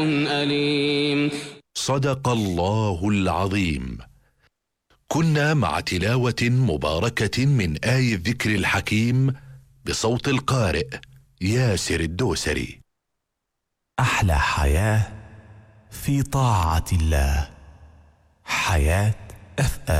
أليم. صدق الله العظيم. كنا مع تلاوة مباركة من آي الذكر الحكيم بصوت القارئ ياسر الدوسري. أحلى حياة في طاعة الله. حياة FM.